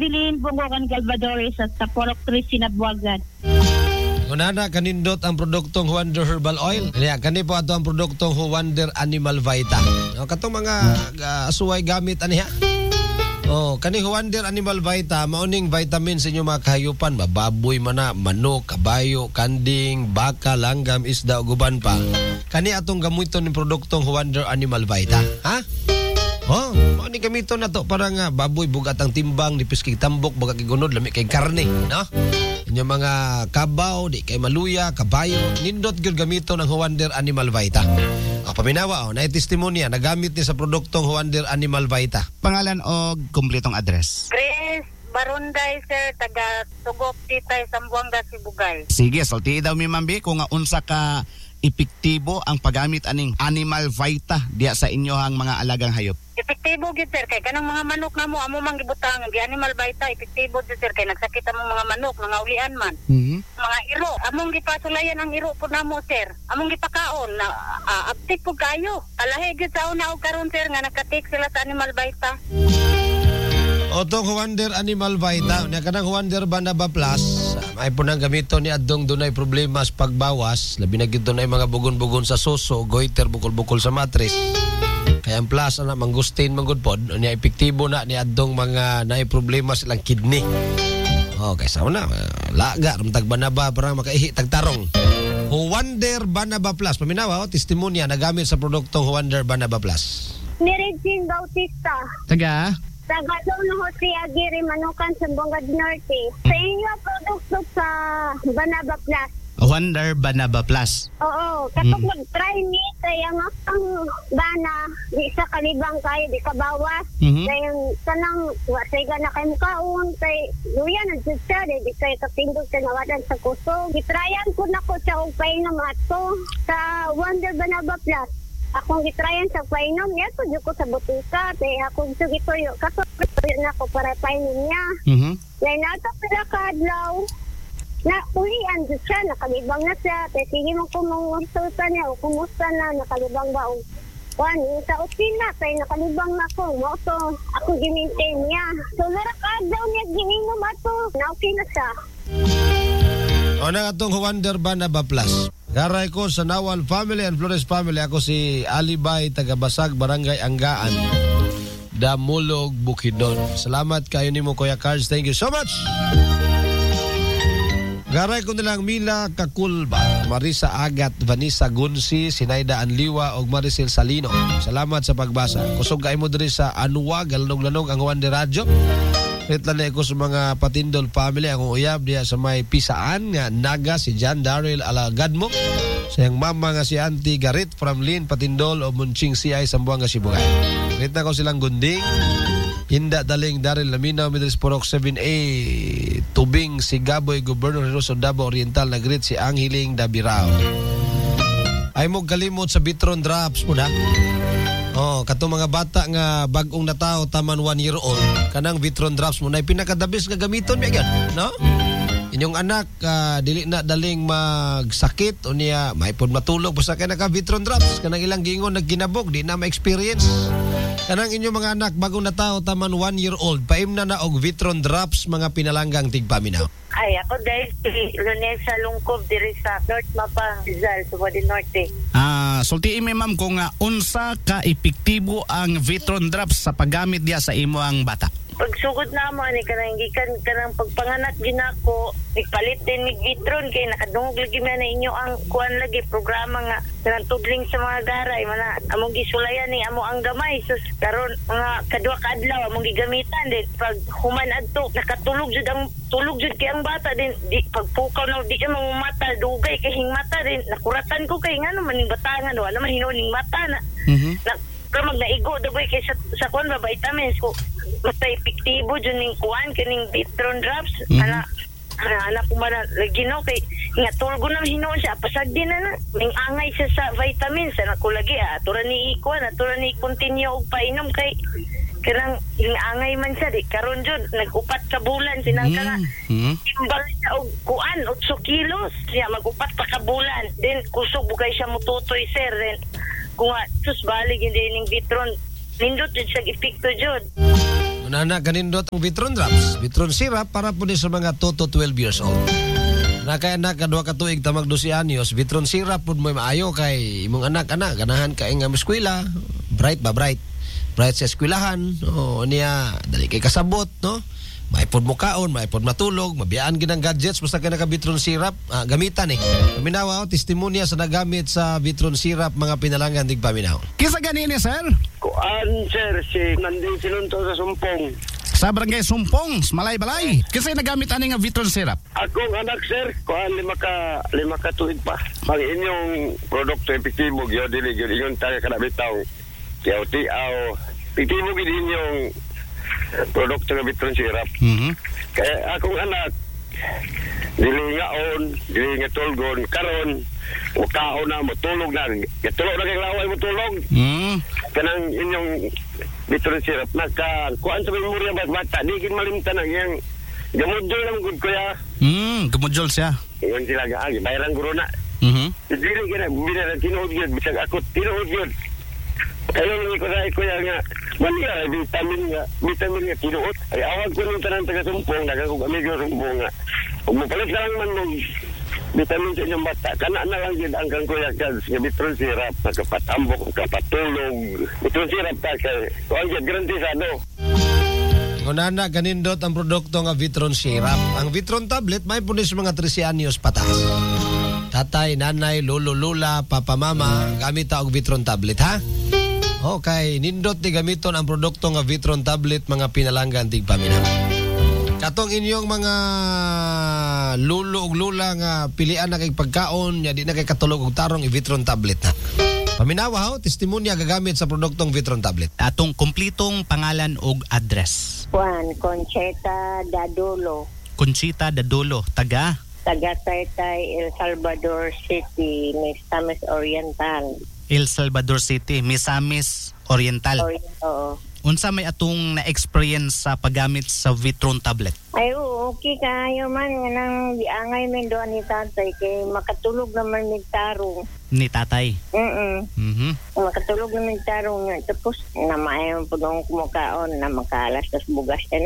Evelyn Bungokan Galvadores sa Porok 3 Sinabuagan. Unana kanindot ang produktong Wonder Herbal Oil. Kani po ato ang produktong Wonder Animal Vita. Katong mga asuway gamit aniha. Kani Wonder Animal Vita, mauning vitamin sa inyo mga kahayupan, mababoy man na, manok, kabayo, kanding, baka, langgam, isda, guban pa. Kani atong gamiton ng produktong Wonder Animal Vita. Ha? Ni gamito na to para nga baboy bugat ang timbang, nipis kay tambok, baga kay gunod, lami kay karne, no? Inyo mga kabaw, di kay maluya, kabayo, nindot gyud gamito ng Wonder Animal Vita. Paminawa, na testimonya nagamit ni sa produktong Wonder Animal Vita. Pangalan o kumpletong address? Grace Barunday, sir, taga Tugop Titay, Sambuanga, Sibugay. Sige, sulti daw mi Mambi kung unsa ka epektibo ang paggamit aning Animal Vita diya sa inyohang mga alagang hayop. Epektibo gid sir kay kanang mga manok na mo amo mang gibutang di Animal Vita, epektibo gid sir kay nagsakit ang mga manok, mga ulian man. Mga iro, among gipasulayan ang iro po namo sir. Among gipakaon na uptake po kayo. Alahi gid sa una og karon sir nga nakatik sila sa Animal Vita. Otong Wonder Animal Vita, na kanang Wonder Banaba Plus, ay po nang gamito ni adtong dunay problema sa pagbawas, labi na gid dunay mga bugon-bugon sa suso, goiter, bukol-bukol sa matris. Kaya ang plus na mangustin manggod pod, niya epektibo na ni adtong mga naay problema silang kidney. Okay, sa una, laga ramtag banaba para makaihi tagtarong. Wonder Banaba Plus, paminawa testimonya nagamit sa produktong Wonder Banaba Plus. Niregine Bautista. Taga? Tagalog ng Jose Aguirre, Manukan, Sambuanga Norte. Sa inyo, produkto sa Banaba Plus. Wonder Banaba Plus. Oo, katong mag-try ni, kaya nga ang bana, di sa kalibang kayo, di ka bawas. Kaya sanang, wasay na kayo kaon, kay luya na dyan siya, di kayo kapindog sa nawadan sa kusog. Gitrayan ko na ko sa upainom ato sa Wonder Banaba Plus. Akong gitrayan sa painom niya, tudyo ko sa butuka, kaya akong sugituyo. Kaso, na ako para painom niya. Kaya natapila ka adlaw. Na ulian dyan siya, nakalibang na siya. Kaya sige mo kumunsulta niya o kumusta na, nakalibang ba o sa otina, kaya nakalibang na ko. So, ako gimintain niya. So, narakad daw niya gininom ato. Na-okay na siya. O na atong Wonder Banaba Plus. Garay ko sa Nawal Family and Flores Family. Ako si Alibay, taga-Basag, Barangay Anggaan, Damulog, Bukidnon. Salamat kayo ni mo, Kuya Cards. Thank you so much. Garay ko nilang Mila Kakulba, Marisa Agat, Vanessa Gunsi, Sinaida Anliwa o Maricel Salino. Salamat sa pagbasa. Kusog kayo mo diri sa Anuwag, Lanog-Lanog ang Wonder Radio. Ito na ako sa mga Patindol family. Akong uyab diya sa may Pisaan nga Naga, si John Daryl Alagadmo. Sa yung mama nga si Auntie Garit from Lin, Patindol o Munching CI, Sambuanga, Sibugay. Ito ko silang Gunding, Hinda Daling, Daryl Laminaw, Midris Porok 7A, Tubing, si Gaboy, Governor Hiroso Davao Oriental, nagrit si Anghiling Dabirao. Ay mo kalimot sa Bitron Drops mo na. Katong mga bata nga bagong natao taman 1 year old, kanang Vitron Drops mo na pinakadabis nga gamiton mi gyud, no? Inyong anak dili na daling magsakit o niya may pud matulog basta kay naka Vitron Drops, kanang ilang gingon nagkinabog di na ma-experience. Kanang inyong mga anak bagong natao taman 1 year old, paimna na og Vitron Drops mga pinalanggang tigpaminaw. Ay, ako dahil si Lonesa Lungkob diri sa North Mapang, Rizal, Suwadi Norte. Sultiin mi ma'am kung unsa ka epektibo ang Vitron Drops sa paggamit diya sa imo ang bata. Pagsugod na mo, kanang gikan kanang pagpanganak ginako, nagpalit din mig Vitron kay nakadungog lagi man na inyo ang kuan lagi programa nga kanang tudling sa mga garay mana among gisulayan ni amo ang gamay sus karon mga kadua ka adlaw among gigamitan din pag human adto nakatulog jud ang tulog jud kay ang bata din di pagpukaw na di ka mata dugay kay hing mata din nakuratan ko kay ngano maning batangan do ano man hinuning mata na pero magnaigo dagoy kay sa kuan ba vitamins ko basta epektibo jud ning kuan kining Vitron Drops anak ko man lagi no kay nga tulgo na hinuon siya pasag din na ning angay siya sa vitamins ana ko lagi aturan ni ikuan aturan ni continue og painom kay kanang angay man siya di karon jud nagupat ka bulan sinang kana timbal siya og kuan 8 kilos siya magupat pa ka bulan then kusog bugay siya mututoy sir then kung sus balig hindi ning Vitron nindot jud siya epekto jud. Nana kanindot ang Vitron Drops, Vitron Syrup para po sa mga 2 to 12 years old. Nakay anak ka 2 ka tuig tamag 12 anyos, Vitron Syrup pud mo maayo kay imong anak-anak ganahan ka nga eskwela, bright sa eskwelahan. Niya dali kay kasabot, no? Maipod mo kaon, maipod matulog, mabiyaan ginang gadgets basta kay naka Vitron Syrup, gamitan Paminawa testimonya sa nagamit sa Vitron Syrup mga pinalangan dig paminaw. Kisa ganini, sir? Kuan, sir, si nanding sinunto sa Sumpong. Sa barangay Sumpong, Malay-Balay. Kasi nagamit ani nga Vitron Syrup. Akong anak, sir, kuan lima ka tuig pa. Ang inyong produkto epektibo gyud dili gyud ingon tayo kada bitaw. Tiaw-tiaw, epektibo gyud inyong produkto nga Vitron Syrup. Kaya akong anak dili ngaon, dili nga tulgon karon kaon na matulog na. Katulog na kay laway matulog. Kanang inyong Vitron Syrup kuan sa memorya bata di gid malimtan ang yang gamudjol lang gud kuya. Gamudjol siya. Iyon sila gaagi bayaran guro na. Dili gina binara tinuod gyud bisag ako tinuod gyud. Kaya nang kuya nga maniya vitamin nga tinuod. Ay awag ko ng tanan taga Sumpong dagang kog amigo Sumpong nga. Ug mopalit lang man mong vitamin sa inyong bata. Kana na lang yun ang kang kuya kads nga Vitron Syrup, nagkapatambok, nagkapatulog. Vitron Syrup ta kay kuan gyud garantisado. Ngunana kanindot ang produkto nga Vitron Syrup. Ang Vitron tablet may punis mga 13 anyos patas. Tatay, nanay, lolo, lola, papa, mama, gamit ta og Vitron tablet, ha? Okay, nindot ti gamiton ang produkto nga Vitron tablet mga pinalanggan tig paminaw. Katong inyong mga lulo ug lula nga pilian na kay pagkaon, nya di na kay katulog og tarong i-Vitron tablet na. Paminawa testimonya gagamit sa produktong Vitron tablet. Atong kumplitong pangalan ug address. Juan Concheta Dadulo. Conchita Dadulo, taga Taytay, El Salvador City, Misamis Oriental. El Salvador City, Misamis Oriental. Oo. Unsa may atong na-experience sa paggamit sa Vitron tablet? Ay, okay kayo man. Nang diangay men doon ni tatay kay makatulog naman ni tarong. Ni tatay? Makatulog naman ni tarong nga. Tapos, namayan po nung kumukaon na makalas tas bugas yan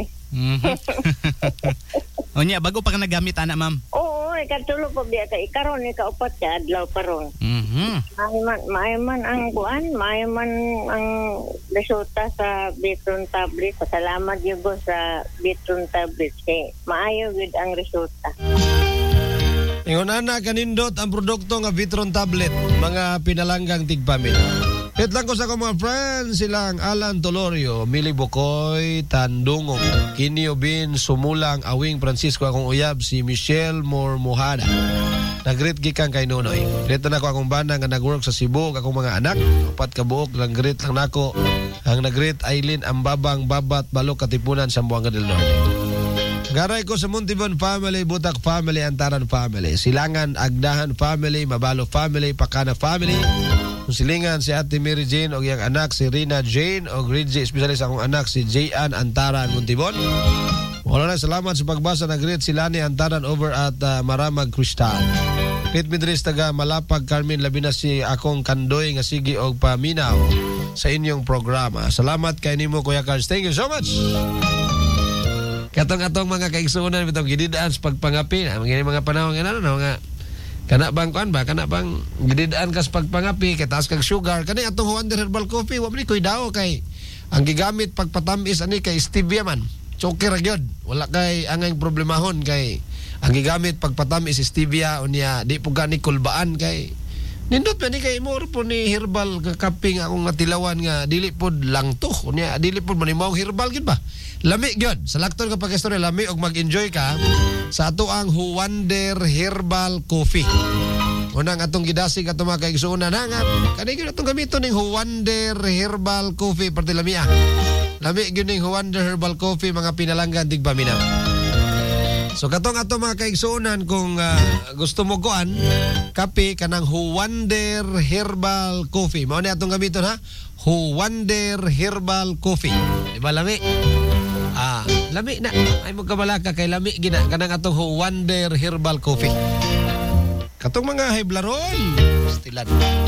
O niya, bago pa ka nagamit, ana, ma'am? Oo, ikatulog po diya ka. Ikaroon, ikaupat ka, adlaw pa ron. Maayaman ang kuan, maayaman ang resulta sa Vitron tablet. Pasalamat yun po sa Vitron tablet. Kaya maayaw yun ang resulta. Ingunana kanindot ang produkto nga Vitron tablet, mga pinalanggang tigpamina. Hit lang ko sa mga friends, silang Alan Tolorio, Mili Bukoy, Tandungong, Kinio Bin, Sumulang, Awing Francisco, akong uyab, si Michelle Mormohada. Nag-greet gikan kay Nonoy. Dito na ko akong bana nga nag-work sa Cebu, akong mga anak. 4 kabuok lang greet lang nako. Ang nag-greet Aileen Ambabang, Babat, Balok, Katipunan, Sambuanga del Norte. Garay ko sa Montibon family, Butak family, Antaran family, Silangan, Agdahan family, Mabalo family, Pakana family, Silingan si Ate Mary Jane o iyang anak si Rina Jane o Gridji, especially sa akong anak si Jayan Antaran Montibon. Wala na, salamat sa pagbasa ng greet sila ni Antaran over at Maramag Cristal. Greet Midris taga Malapag Carmen, labi na si akong kandoy nga sige og paminaw sa inyong programa. Salamat kay nimo Kuya Carls. Thank you so much. Katong mga kaigsunan bitong gididaan sa pagpangapi na mga panahon nga nga kana bang kuan ba kana bang gididaan kas pagpangapi kay taas kag sugar kani atong Wonder Herbal Coffee wa man koy daw kay ang gigamit pagpatamis ani kay stevia man choker ra gyud wala kay angay problemahon kay ang gigamit pagpatamis stevia unya di pug gani kulbaan kay nindot man ni kay more po ni herbal kape nga akong natilawan nga dili pod langto unya dili pod manimaw herbal gid ba lami gyud sa lakton ka pag-istorya lami og mag-enjoy ka sa ato ang Wonder Herbal Coffee. Unang atong gidasig ato mga kaigsuonan nga kani gyud atong gamiton ning Wonder Herbal Coffee perti lami lami gyud ning Wonder Herbal Coffee mga pinalanggan tigpaminaw. So katong ato mga kaigsuonan kung gusto mo kuan kape kanang Wonder Herbal Coffee mao ni atong gamiton ha Wonder Herbal Coffee diba lami lami na ay mo kabalaka kay lami gina kanang atong Wonder Herbal Coffee katong mga hiblaron stilan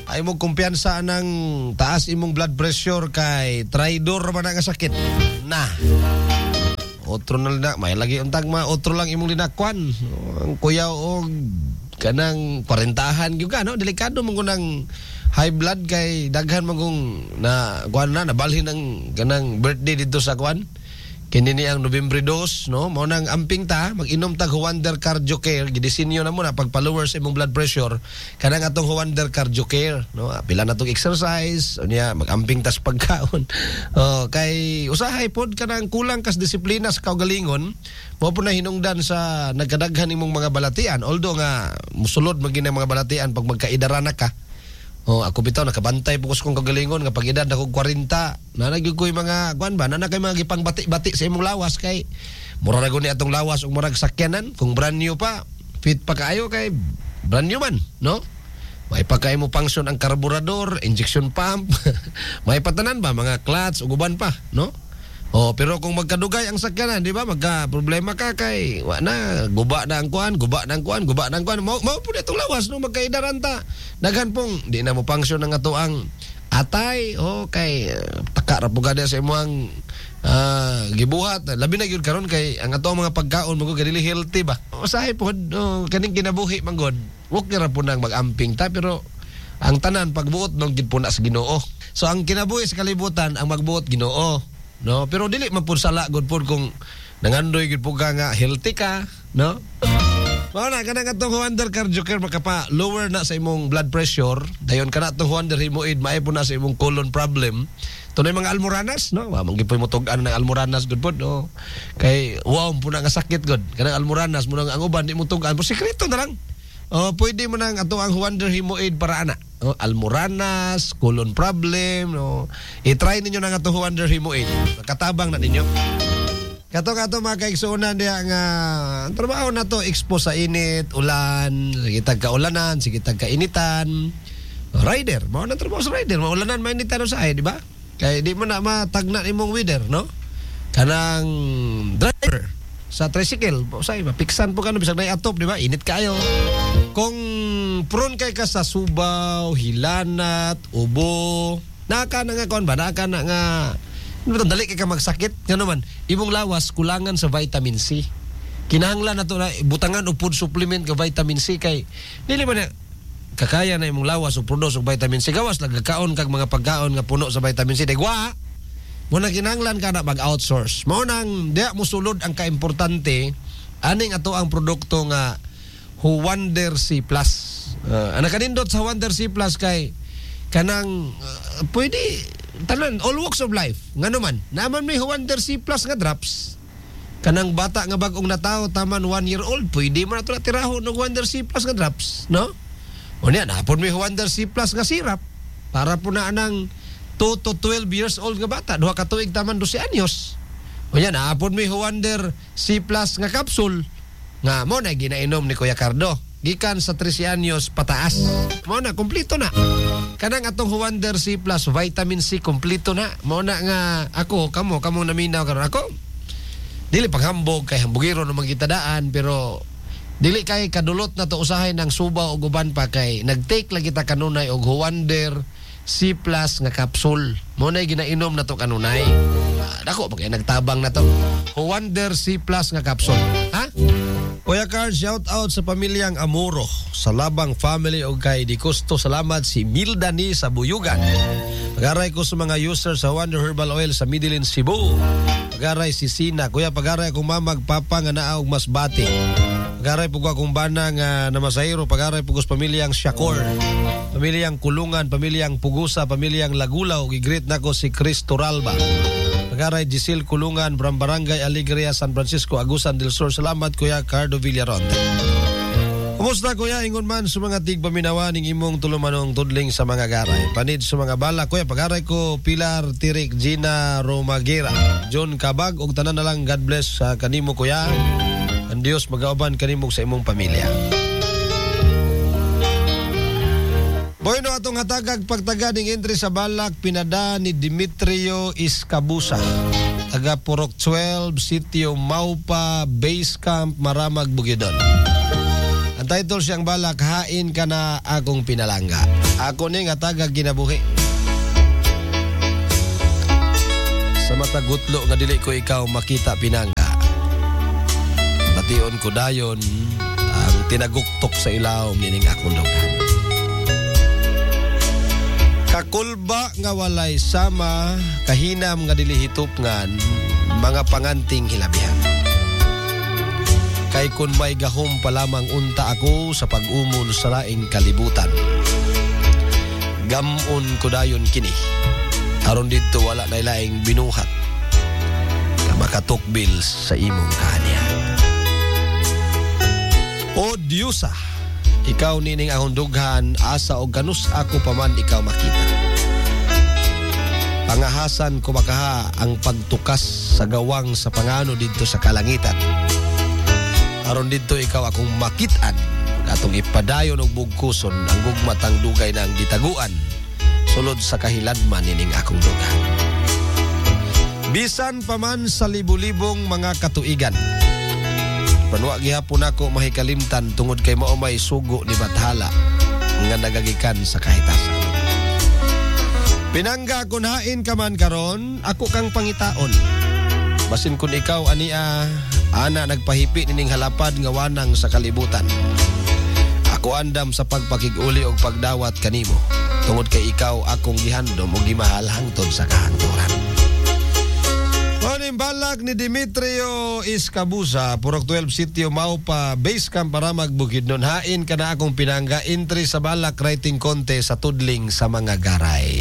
ay mo kumpiyansa ng taas imong blood pressure kay traidor man nga sakit. Na. Otro na may lagi untag otro lang imong linakwan. Ang kuyaw og kanang parentahan gyud ka no, delikado man kunang high blood kay daghan man kung na kuan na nabalhin ang kanang birthday dito sa kuan. Kini ni ang November 2, no? Mao nang amping ta, mag-inom tag Wonder Cardio Care, gidisenyo na mo na pagpa-lower sa imong blood pressure, kanang atong Wonder Cardio Care, no? Pila na tong exercise, unya mag-amping tas pagkaon. Kay usahay pod kanang kulang kas disiplina sa kaugalingon, mao po na hinungdan sa nagkadaghan imong mga balatian, although nga musulod maging mga balatian pag magkaedara na ka. Ako bitaw nakabantay po kung kagalingon nga pag edad ako 40 na nagyud ko'y mga kuan ba na kay mga gipang bati-bati sa imong lawas kay mura ra guni atong lawas ug murag sakyanan kung brand new pa fit pa kaayo kay brand new man no may pa kay mo function ang karburador injection pump may patanan ba mga clutch ug uban pa no pero kung magkadugay ang sakyanan di ba magka problema ka kay wa na guba na ang kuan mao pud itong lawas no magkaidaran ta daghan pong di na mo function ang ato ang atay kay taka ra pugad sa imong gibuhat labi na gyud karon kay ang ato mga pagkaon mo dili healthy ba usahay pod kaning kinabuhi manggod wag ra po nang mag-amping ta pero ang tanan pagbuot nang gid po na sa Ginoo so ang kinabuhi sa kalibutan ang magbuot Ginoo no pero dili man pud sala gud pud kung nangandoy gid pud ka nga healthy ka no wala kanang atong Wonder Cardio Care makapa lower na sa imong blood pressure dayon kana atong Wonder Hemorrhoid maay po na sa imong colon problem tunay mga almoranas no wa man gipoy mo tug-an ng almoranas gud pud no kay wow po na nga sakit gud kanang almoranas mo nang ang uban di mo tug-an pero sekreto na lang pwede mo nang ato ang Wonder Hemorrhoid para ana almoranas, colon problem, no. I-try ninyo na nga to Wonder Hemorrhoid. Katabang na ninyo. Kato mga kaigsuunan diya nga trabaho na to expose sa init, ulan, sige tagka-ulanan, sige tagka-initan. Rider, mao na trabaho sa rider, maulanan, mainitan sa di ba? Kay di mo na matagna imong weather, no? Kanang driver sa tricycle, say mapiksan po kano bisag nay atop, di ba? Init kayo. Kung prone kay ka sa subaw, hilanat, ubo, naka na nga kon ba? Naka na nga dali kay ka magsakit. Ngano man, imong lawas kulangan sa vitamin C. Kinahanglan nato na butangan og food supplement ka vitamin C kay dili man na kakaya na imong lawas og produce og vitamin C. Gawas nagkakaon kag mga pagkaon nga puno sa vitamin C. Dagwa mo na kinahanglan ka na mag-outsource. Mao nang diha mo sulod ang kaimportante aning ato ang produkto nga Wonder C Plus. Ang nakanindot sa Wonder C Plus kay kanang pwede tanan all walks of life. Ngano man, naman may Wonder C Plus nga drops. Kanang bata nga bag-ong natawo taman 1 year old, pwede man ato tirahon og Wonder C Plus nga drops, no? Unya na pud may Wonder C Plus nga syrup para po na anang 2 to 12 years old nga bata, duha ka tuig taman 12 anyos. Unya na pud may Wonder C Plus nga capsule nga mo na ginainom ni Kuya Cardo gikan sa 13 anyos pataas. Mo na kompleto na. Kanang atong Wonder C Plus vitamin C kompleto na. Mo na nga ako kamo naminaw karon ako. Dili paghambog kay hambugiro no magitadaan pero dili kay kadulot na to usahay ng suba o guban pa kay nagtake lagi ta kanunay og Wonder C Plus nga capsule. Mo na ginainom na to kanunay. Dako pag nagtabang na to. Wonder C Plus nga capsule. Ha? Kuya Carl, shout out sa pamilyang Amuro, sa Labang family o kay Di Custo. Salamat si Milda ni sa Buyugan. Pagaray ko sa mga user sa Wonder Herbal Oil sa Midilin, Cebu. Pagaray si Sina. Kuya, pagaray akong mamag papa nga naa og Masbate. Pagaray po ko akong bana nga namasahiro. Pagaray po ko sa pamilyang Shakor, pamilyang Kulungan, pamilyang Pugusa, pamilyang Lagulaw. Gigreet na ko si Chris Turalba. Pagaray Giselle Kulungan from Barangay Alegria, San Francisco, Agusan del Sur. Salamat Kuya Cardo Villaronte. Kumusta Kuya? Ingon man sa mga tigpaminawa ning imong tulumanong tudling sa mga garay. Panid sa mga bala Kuya. Pagaray ko Pilar Tirik, Gina Romagera, John Kabag ug tanan na lang. God bless sa kanimo Kuya. Ang Dios magauban kanimo sa imong pamilya. Bueno, atong hatagag pagtaga ning entry sa balak pinada ni Demetrio Iscabusa, taga Purok 12, Sitio Maupa, Base Camp, Maramag, Bukidnon. Ang Ang title siyang balak, hain ka na akong pinalangga. Ako ni nga tagag ginabuhi. Sa mata gutlo nga dili ko ikaw makita pinangga. Bation ko dayon ang tinaguktok sa ilaw nining akong dugan. Kakulba nga walay sama, kahinam nga dili hitupngan, mga panganting hilabihan. Kay kun may gahom pa lamang unta ako sa pag-umol sa laing kalibutan. Gamon ko dayon kini. Aron dito wala na laing binuhat ka makatukbil sa imong kaanihan. O Diyosa, ikaw nining akong dughan, asa o ganus ako paman ikaw makita. Pangahasan ko makaha ang pagtukas sa gawang sa pangano dito sa kalangitan. Aron dito ikaw akong makitaan, atong ipadayon og bugkuson ang gugmatang dugay ng gitaguan, sulod sa kahiladman nining akong dughan. Bisan paman sa libu-libong mga katuigan, panwa gihapon ako mahikalimtan tungod kay mao may sugo ni Bathala nga nagagikan sa kahitasan. Pinangga kun hain ka man karon, ako kang pangitaon. Basin kun ikaw ania, ana nagpahipi nining halapad nga wanang sa kalibutan. Ako andam sa pagpakig-uli og pagdawat kanimo, tungod kay ikaw akong gihandom og gimahal hangtod sa kahangturan. Balak ni Demetrio Iscabusa, Purok 12 Sitio Maupa, Base Camp para Magbukidnon. Hain ka na akong pinangga, entry sa balak writing contest sa tudling sa mga garay.